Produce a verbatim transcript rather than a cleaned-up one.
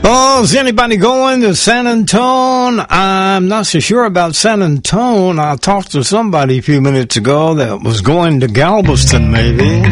Oh, is anybody going to San Antone? I'm not so sure about San Antone. I talked to somebody a few minutes ago that was going to Galveston, maybe.